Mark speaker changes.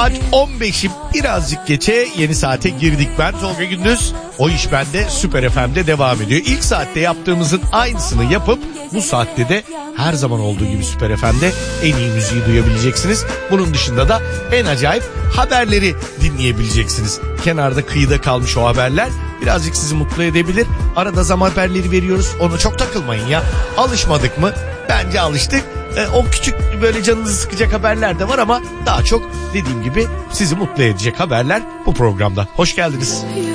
Speaker 1: Saat 15'i birazcık geçe yeni saate girdik. Ben Tolga Gündüz. O iş bende Süper FM'de devam ediyor. İlk saatte yaptığımızın aynısını yapıp bu saatte de her zaman olduğu gibi Süper FM'de en iyi müziği duyabileceksiniz. Bunun dışında da en acayip haberleri dinleyebileceksiniz. Kenarda kıyıda kalmış o haberler birazcık sizi mutlu edebilir. Arada zam haberleri veriyoruz. Ona çok takılmayın ya. Alışmadık mı? Bence alıştık. O küçük böyle canınızı sıkacak haberler de var ama daha çok dediğim gibi sizi mutlu edecek haberler bu programda. Hoş geldiniz.